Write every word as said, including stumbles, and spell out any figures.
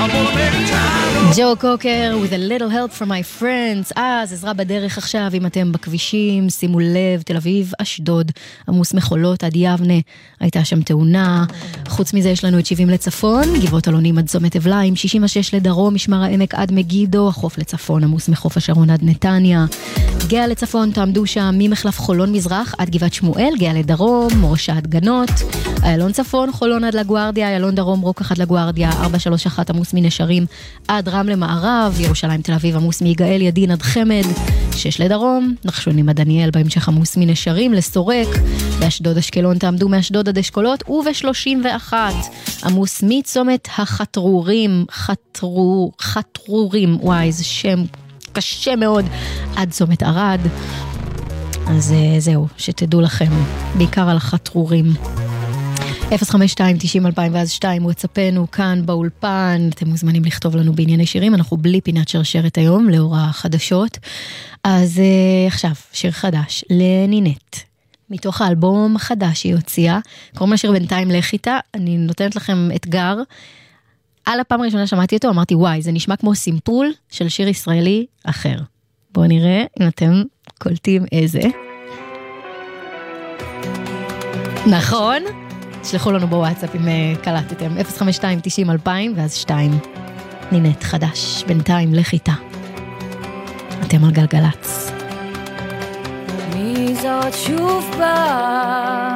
ג'ו קוקר with a little help from my friends. אז עזרה בדרך עכשיו אם אתם בכבישים, שימו לב, תל אביב, אשדוד, עמוס מחולות עד יבנה, הייתה שם תאונה. חוץ מזה יש לנו את שבעים לצפון, גבעות אלונים עד צומת אבליים, שישים ושש לדרום, משמר העמק עד מגידו, החוף לצפון, עמוס מחוף השרון עד נתניה. גאה לצפון, תעמדו שם ממחלף חולון מזרח עד גבעת שמואל, גאה לדרום, מורשה עד גנות, איילון צפון, חולון עד לגוארדיה, איילון דרום, רוקח עד לגוארדיה, ארבע שלוש אחת עמוס מנשרים עד רמלה מערב, ירושלים תל אביב עמוס מיגאל ידין עד חמד, שש לדרום, נחשונים עד דניאל, בהמשך עמוס מנשרים לסורק, באשדוד אשקלון תעמדו מאשדוד עד אשכולות, וב-שלושים ואחת עמוס מצומת החתרורים, חתרור, חתרורים, וואי, זה שם קשה מאוד, עד צומת ערד. אז זהו, שתדעו לכם, בעיקר על החתרורים. אפס חמש שתיים תשעים אלפיים ואז שתיים וואטסאפנו כאן באולפן, אתם מוזמנים לכתוב לנו בענייני שירים, אנחנו בלי פינת שרשרת היום, לאור החדשות. אז uh, עכשיו, שיר חדש, לנינט, מתוך האלבום החדש שהיא הוציאה, קוראים לשיר בינתיים לך איתה, אני נותנת לכם אתגר, על הפעם הראשונה שמעתי אותו, אמרתי וואי, זה נשמע כמו סימפול של שיר ישראלי אחר. בואו נראה אם אתם קולטים איזה. נכון? שלחו לנו בוואטסאפ אם קלטתם, אפס חמש שתיים תשעים אלפיים ואז שתיים. נינט חדש, בינתיים לך איתה. אתם על גלגלץ. מי זאת שוב בא